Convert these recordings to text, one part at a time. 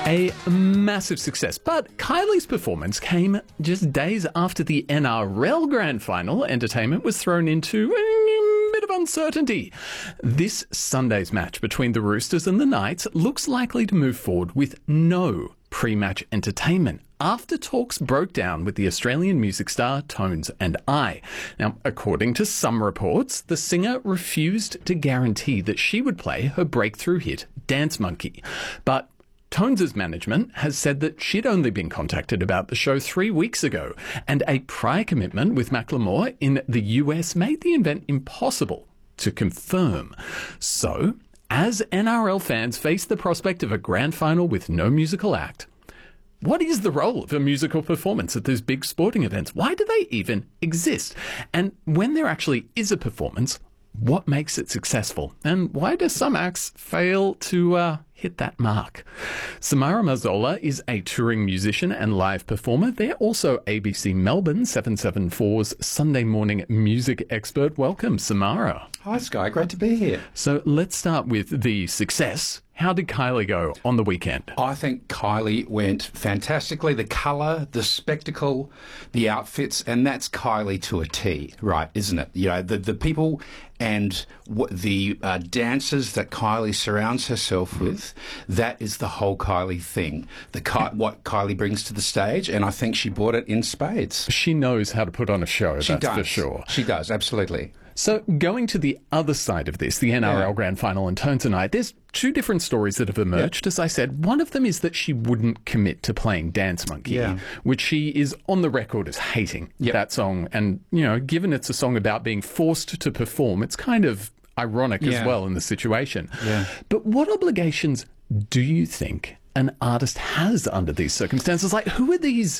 A massive success, but Kylie's performance came just days after the NRL Grand Final. Entertainment was thrown into a bit of uncertainty. This Sunday's match between the Roosters and the Knights looks likely to move forward with no pre-match entertainment after talks broke down with the Australian music star Tones and I. Now, according to some reports, the singer refused to guarantee that she would play her breakthrough hit Dance Monkey, but Tones' management has said that she'd only been contacted about the show 3 weeks ago, and a prior commitment with Macklemore in the US made the event impossible to confirm. So, as NRL fans face the prospect of a grand final with no musical act, what is the role of a musical performance at these big sporting events? Why do they even exist? And when there actually is a performance, what makes it successful? And why do some acts fail to hit that mark? Samara Mazzola is a touring musician and live performer. They're also ABC Melbourne 774's Sunday morning music expert. Welcome, Samara. Hi, Sky. Great to be here. So let's start with the success. How did Kylie go on the weekend? I think Kylie went fantastically. The colour, the spectacle, the outfits, and that's Kylie to a T, right, isn't it? You know, the people and the dancers that Kylie surrounds herself with, that is the whole Kylie thing. What Kylie brings to the stage, and I think she brought it in spades. She knows how to put on a show, She that's does. for sure. She does, absolutely. So going to the other side of this, the NRL Grand Final and Tones and I, there's two different stories that have emerged. As I said, one of them is that she wouldn't commit to playing Dance Monkey, which she is on the record as hating that song. And, you know, given it's a song about being forced to perform, it's kind of ironic as well in the situation. But what obligations do you think an artist has under these circumstances? Like, who are these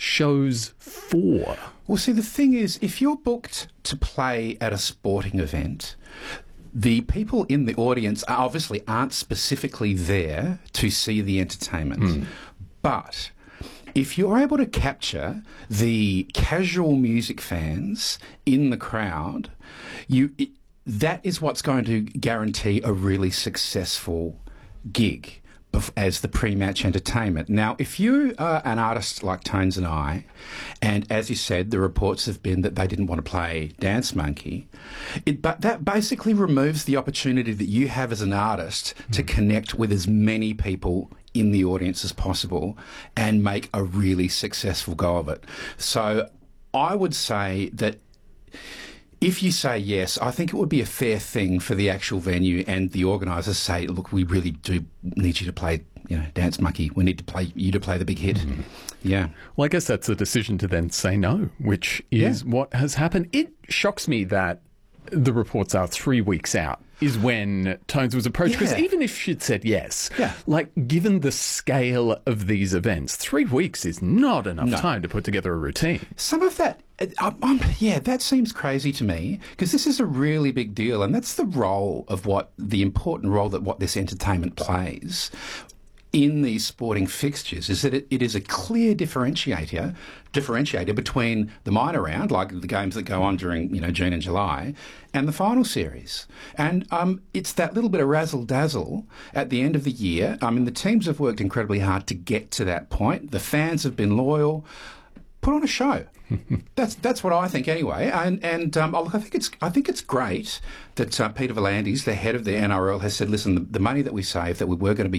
shows for? Well, see, the thing is, if you're booked to play at a sporting event, the people in the audience obviously aren't specifically there to see the entertainment. But if you're able to capture the casual music fans in the crowd, that is what's going to guarantee a really successful gig as the pre-match entertainment. Now, if you are an artist like Tones and I, and as you said, the reports have been that they didn't want to play Dance Monkey, but that basically removes the opportunity that you have as an artist to connect with as many people in the audience as possible and make a really successful go of it. So I would say that if you say yes, I think it would be a fair thing for the actual venue and the organisers to say, look, we really do need you to play, Dance Monkey. We need you to play the big hit. Yeah. Well, I guess that's a decision to then say no, which is what has happened. It shocks me that the reports are 3 weeks out is when Tones was approached, because even if she'd said yes, like, given the scale of these events, 3 weeks is not enough time to put together a routine. Some of that, that seems crazy to me, because this is a really big deal, and that's the important role that what this entertainment plays in these sporting fixtures, is that it is a clear differentiator between the minor round, like the games that go on during June and July, and the final series. And it's that little bit of razzle-dazzle at the end of the year. I mean, the teams have worked incredibly hard to get to that point. The fans have been loyal. Put on a show. That's what I think anyway. And look, I think it's great that Peter V'landys, the head of the NRL, has said, listen, the money that we save that we were going to be